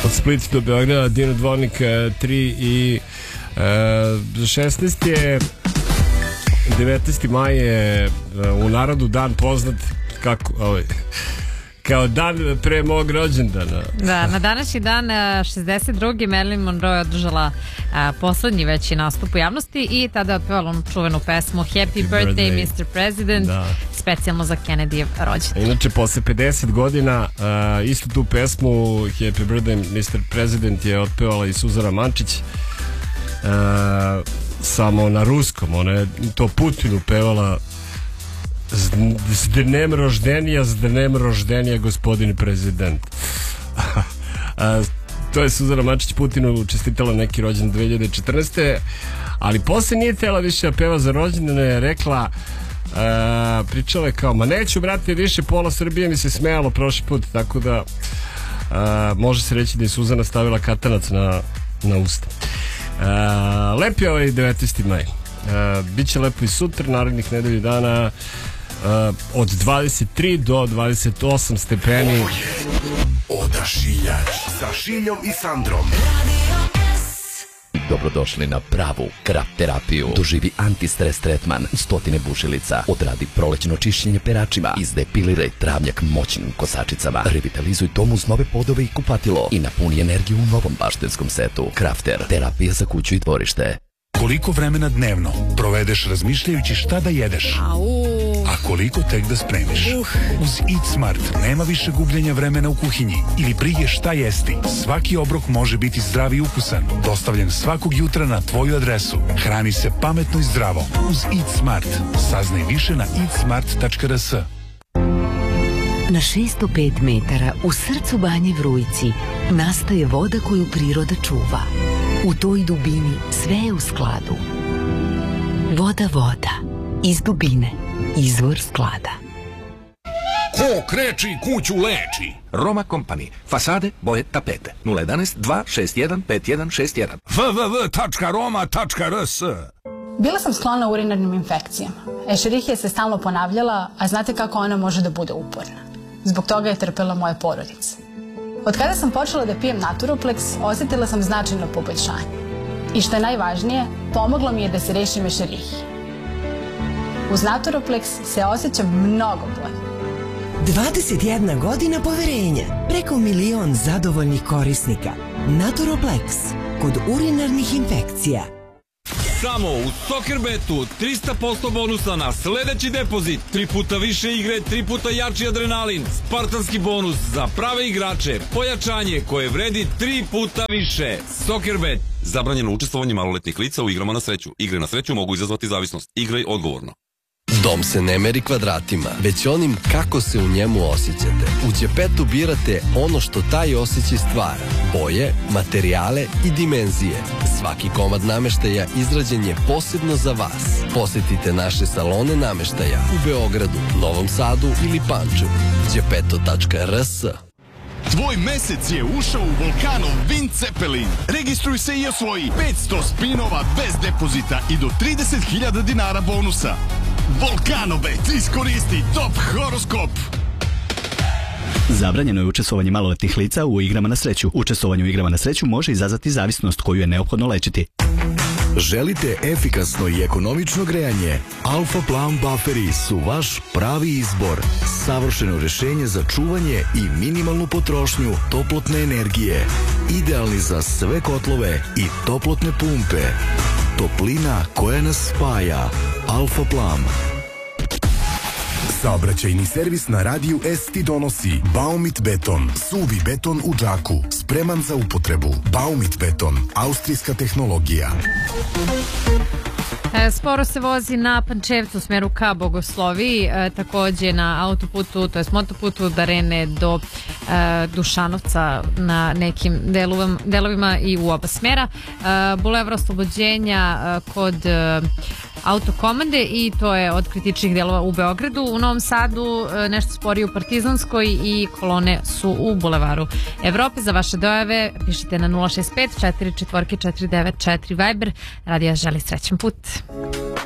od Splita do Beograda, Dino Dvornik 3 i 16 je 19. maj je u narodu dan poznat kao dan pre mog rođendana. Da, na današnji dan 62. Marilyn Monroe je održala poslednji veći nastup u javnosti i tada je otpevala onu čuvenu pesmu Happy Birthday Mr. President, specijalno za Kennedyjev rođendan. Inače, posle 50 godina istu tu pesmu Happy Birthday Mr. President je otpevala i Suzana Mančić, samo na ruskom. Ona je to Putinu pevala: s dnem roždenja gospodin prezident. To je Suzana Mančić Putinu čestitala neki rođendan 2014. Ali posle nije tela više da peva za rođendane, je rekla, pričala je kao, ma neću brate više, pola Srbije mi se smejalo prošli put, tako da može se reći da je Suzana stavila katanac na usta. Lep je ovaj 19. maj. Biće lepo i sutra, narednih nedelju dana, od 23 do 28 stepeni. Odašiljač sa Šiljom i Sandrom. Dobrodošli na pravu krap terapiju. Doživi antistres tretman, 100 bušilica. Odradi prolećno čišćenje peračima. Izdepiliraj travnjak moćnim kosačicama. Revitalizuj dom uz nove podove i kupatilo. I napuni energiju u novom baštenskom setu. Crafter, terapija za kuću i dvorište. Koliko vremena dnevno provedeš razmišljajući šta da jedeš? A koliko tek da spremiš? Uz Eat Smart nema više gubljenja vremena u kuhinji ili brige šta jesti. Svaki obrok može biti zdrav i ukusan. Dostavljen svakog jutra na tvoju adresu. Hrani se pametno i zdravo. Uz Eat Smart. Saznaj više na eatsmart.rs. Na 605 metara u srcu Banje Vrujci nastaje voda koju priroda čuva. U toj dubini sve je u skladu. Voda, iz dubine, izvor sklada. Ko kreči kuću leči. Roma Company. Fasade, boje, tapete. 011 261 5161. www.roma.rs. Bila sam sklona urinarnim infekcijama. Escherichia se stalno ponavljala, a znate kako ona može da bude uporna. Zbog toga je trpela moja porodica. Od kada sam počela da pijem Naturoplex, osjetila sam značajno poboljšanje. I što je najvažnije, pomoglo mi je da se rešim Escherichije. Uz Naturoplex se osjećam mnogo bolje. 21 godina poverenja, preko 1 milion zadovoljnih korisnika. Naturoplex, kod urinarnih infekcija. Samo u Soccerbetu 300% bonusa na sledeći depozit, 3 puta više igre, 3 puta jači adrenalin, spartanski bonus za prave igrače, pojačanje koje vredi 3 puta više. Soccerbet. Zabranjeno učestvovanje maloletnih lica u igrama na sreću. Igre na sreću mogu izazvati zavisnost. Igraj odgovorno. Dom se ne meri kvadratima, već onim kako se u njemu osjećate. U Đepetu birate ono što taj osjećaj stvara. Boje, materijale i dimenzije. Svaki komad nameštaja izrađen je posebno za vas. Posjetite naše salone nameštaja u Beogradu, Novom Sadu ili Pančevu. Đepeto.rs. Tvoj mesec je ušao u Volkanov Wind Zeppelin. Registruj se i osvoji 500 spinova bez depozita i do 30.000 dinara bonusa. Volkanobet, iskoristi top horoskop. Zabranjeno je učestvovanje maloletnih lica u igrama na sreću. Učestvovanje u igrama na sreću može izazvati zavisnost koju je neophodno lečiti. Želite efikasno i ekonomično grejanje? Alfa Plan Bufferi su vaš pravi izbor. Savršeno rešenje za čuvanje i minimalnu potrošnju toplotne energije. Idealni za sve kotlove i toplotne pumpe. Toplina koja nas spaja. Alfa Plan. Saobraćajni servis na radiju S ti donosi Baumit Beton, suvi beton u džaku, spreman za upotrebu. Baumit Beton, austrijska tehnologija. Sporo se vozi na Pančevcu u smeru ka Bogosloviji, takođe na autoputu, to je motoputu od Arene do Dušanovca na nekim delovima i u oba smera. Bulevar Oslobođenja kod Autokomande i to je od kritičnih delova u Beogradu. U Novom Sadu nešto sporije u Partizanskoj i kolone su u Bulevaru Evrope. Za vaše dojave pišite na 065 44 494 Viber. Radija želi srećan put.